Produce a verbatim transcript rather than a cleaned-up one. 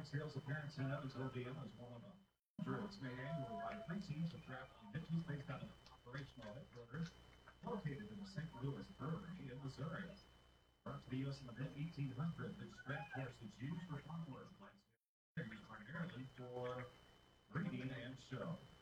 Live sales of parents and others will be in as one of them. It's made annually by three teams of traveling hitches based on an operational headquarters located in the Saint Louis Brewery in Missouri. Brought to the U S in the mid eighteen hundreds, this draft horse is used for farm work, primarily for breeding and show.